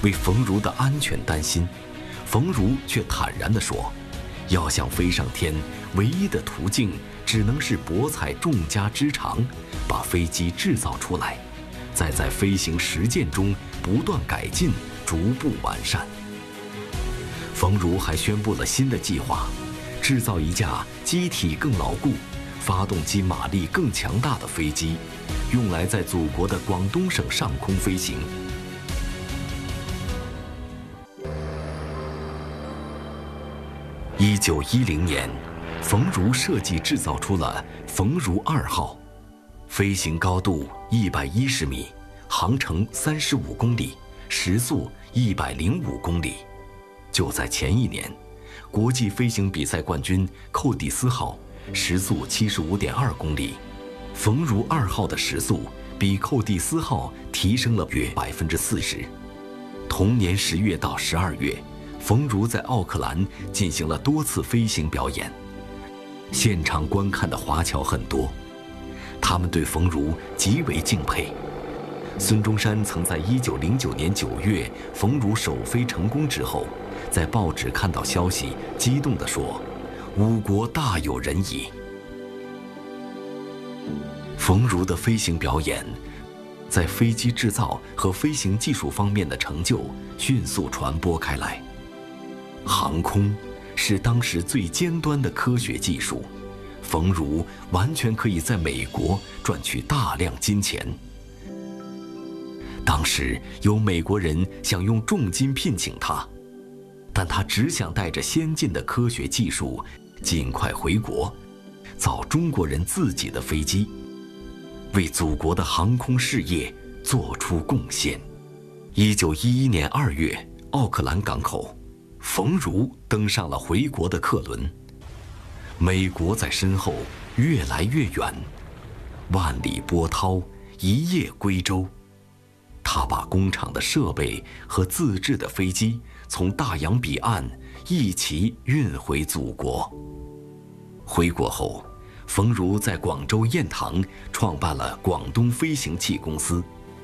为冯如的安全担心，冯如却坦然地说，要想飞上天，唯一的途径只能是博采众家之长，把飞机制造出来，再在飞行实践中不断改进，逐步完善。冯如还宣布了新的计划，制造一架机体更牢固、发动机马力更强大的飞机，用来在祖国的广东省上空飞行。1910年，冯如设计制造出了冯如2号，飞行高度110米，航程35公里，时速105公里。就在前一年，国际飞行比赛冠军寇蒂斯号时速75.2公里，冯如2号的时速比寇蒂斯号提升了约40%。同年10月到12月，冯如在奥克兰进行了多次飞行表演，现场观看的华侨很多，他们对冯如极为敬佩。孙中山曾在1909年9月冯如首飞成功之后，在报纸看到消息，激动地说：“吾国大有人矣。”冯如的飞行表演，在飞机制造和飞行技术方面的成就迅速传播开来。航空是当时最尖端的科学技术，冯如完全可以在美国赚取大量金钱。当时有美国人想用重金聘请他，但他只想带着先进的科学技术尽快回国，造中国人自己的飞机，为祖国的航空事业做出贡献。1911年2月，奥克兰港口，冯如登上了回国的客轮。美国在身后越来越远，万里波涛，一叶归舟。他把工厂的设备和自制的飞机从大洋彼岸一起运回祖国。回国后，冯如在广州雁塘创办了广东飞行器公司。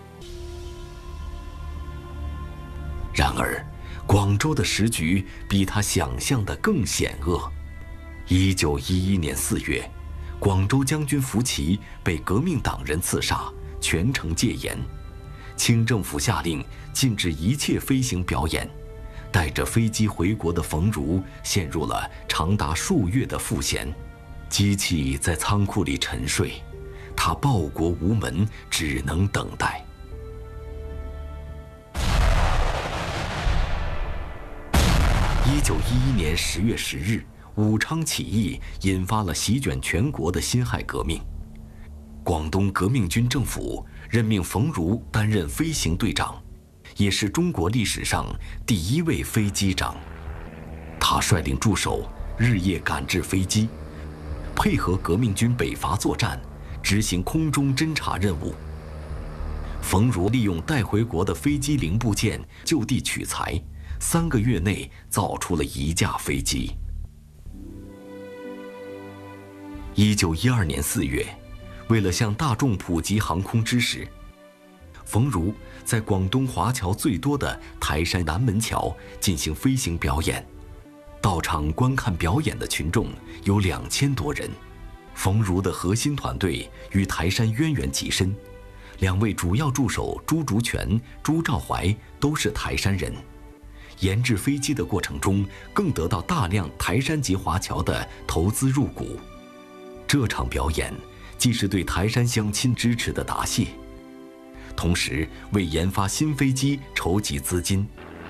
然而，广州的时局比他想象的更险恶。1911年4月，广州将军福奇被革命党人刺杀，全城戒严。清政府下令禁止一切飞行表演，带着飞机回国的冯如陷入了长达数月的赋闲，机器在仓库里沉睡，他报国无门，只能等待。1911年10月10日，武昌起义引发了席卷全国的辛亥革命。广东革命军政府任命冯如担任飞行队长，也是中国历史上第1位飞机长。他率领助手日夜赶制飞机，配合革命军北伐作战，执行空中侦察任务。冯如利用带回国的飞机零部件就地取材，3个月内造出了1架飞机。1912年4月，为了向大众普及航空知识，冯如在广东华侨最多的台山南门桥进行飞行表演。到场观看表演的群众有2000多人。冯如的核心团队与台山渊源极深，2位主要助手朱竹泉、朱兆怀都是台山人。研制飞机的过程中，更得到大量台山籍华侨的投资入股。这场表演既是对台山乡亲支持的答谢，同时为研发新飞机筹集资金。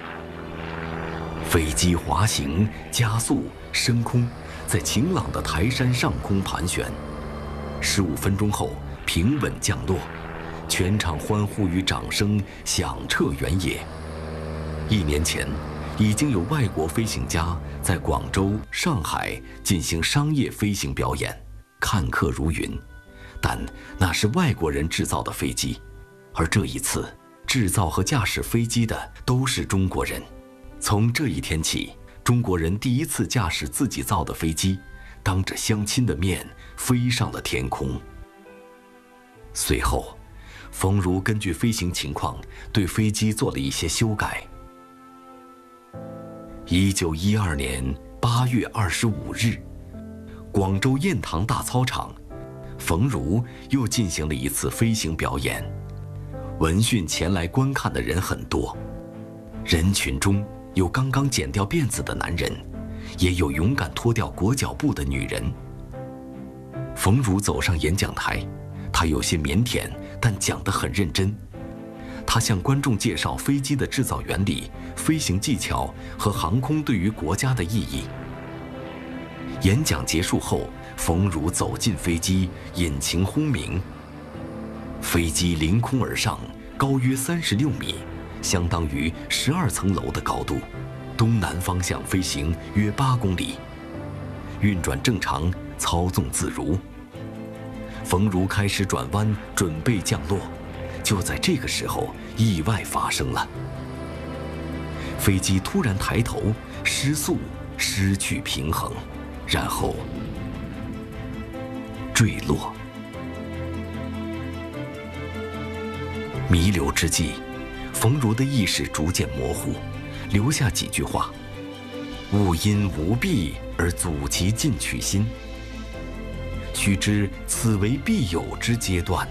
飞机滑行、加速、升空，在晴朗的台山上空盘旋。15分钟后，平稳降落，全场欢呼与掌声响彻原野。1年前，已经有外国飞行家在广州、上海进行商业飞行表演，看客如云。但那是外国人制造的飞机，而这一次，制造和驾驶飞机的都是中国人。从这一天起，中国人第一次驾驶自己造的飞机，当着乡亲的面飞上了天空。随后，冯如根据飞行情况对飞机做了一些修改， 1912年8月25日，广州雁塘大操场，冯如又进行了一次飞行表演。闻讯前来观看的人很多，人群中有刚刚剪掉辫子的男人，也有勇敢脱掉裹脚布的女人。冯如走上演讲台，她有些腼腆，但讲得很认真。他向观众介绍飞机的制造原理、飞行技巧和航空对于国家的意义。演讲结束后，冯如走进飞机，引擎轰鸣，飞机凌空而上，高约36米，相当于12层楼的高度，东南方向飞行约8公里，运转正常，操纵自如。冯如开始转弯，准备降落。就在这个时候，意外发生了。飞机突然抬头，失速，失去平衡，然后坠落。弥留之际，冯如的意识逐渐模糊，留下几句话：勿因无弊而阻其进取心，须知此为必有之阶段。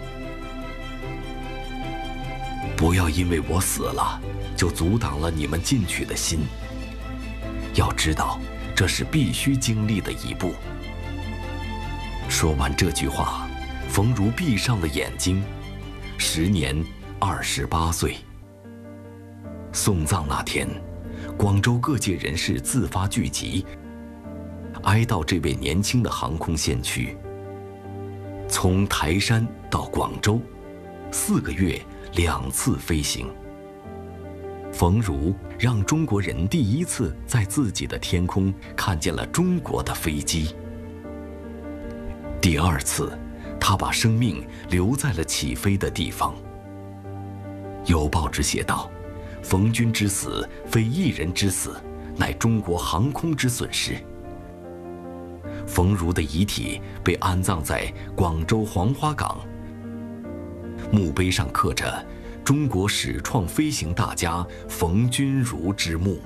不要因为我死了，就阻挡了你们进取的心。要知道，这是必须经历的一步。说完这句话，冯如闭上了眼睛，时年28岁。送葬那天，广州各界人士自发聚集，哀悼这位年轻的航空先驱。从台山到广州，4个月2次飞行。冯如让中国人第一次在自己的天空看见了中国的飞机。第2次，他把生命留在了起飞的地方。有报纸写道：冯军之死非一人之死，乃中国航空之损失。冯如的遗体被安葬在广州黄花岗，墓碑上刻着“中国始创飞行大家冯君如之墓”。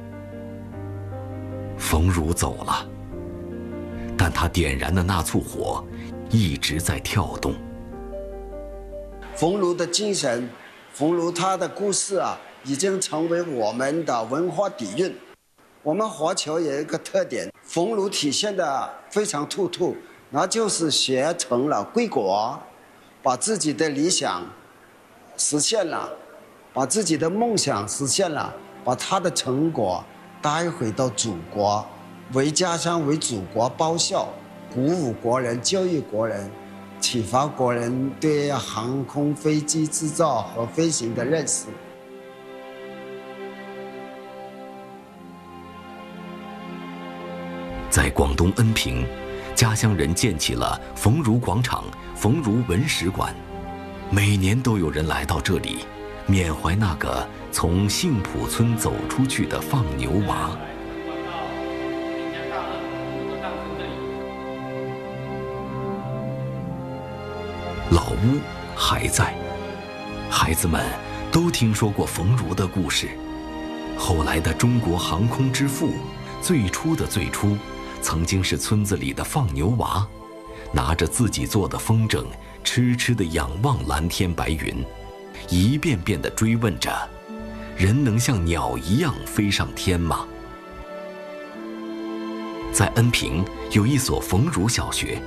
冯如走了，但他点燃的那簇火一直在跳动。 冯如的精神，冯如他的故事啊，已经成为我们的文化底蕴。我们华侨有一个特点，冯如体现的非常突出，那就是学成了归国，把自己的理想实现了，把自己的梦想实现了，把他的成果带回到祖国，为家乡为祖国报效，鼓舞国人，教育国人，启发国人对航空飞机制造和飞行的认识。 在广东恩平，家乡人建起了冯如广场、冯如文史馆，每年都有人来到这里，缅怀那个从杏浦村走出去的放牛娃。老屋还在，孩子们都听说过冯如的故事。后来的中国航空之父，最初的最初，曾经是村子里的放牛娃，拿着自己做的风筝，痴痴地仰望蓝天白云，一遍遍地追问着：人能像鸟一样飞上天吗？在恩平有一所冯如小学。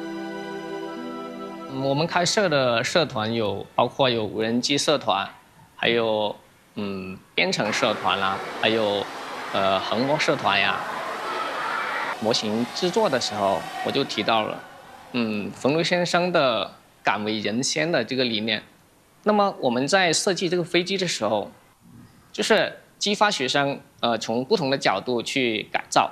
我们开设的社团包括有无人机社团，还有编程社团啦，还有航空社团呀。模型制作的时候，我就提到了冯如先生的敢为人先的这个理念。那么我们在设计这个飞机的时候，就是激发学生从不同的角度去改造。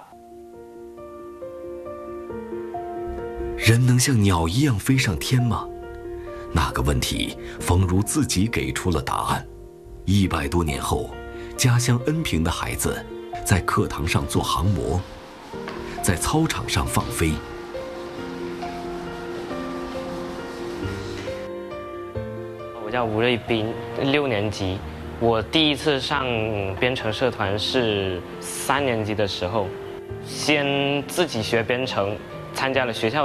人能像鸟一样飞上天吗？那个问题，冯如自己给出了答案。100多年后，家乡恩平的孩子在课堂上做航模，在操场上放飞。 我叫吴瑞斌，6年级， 我第一次上编程社团是3年级的时候，先自己学编程，参加了学校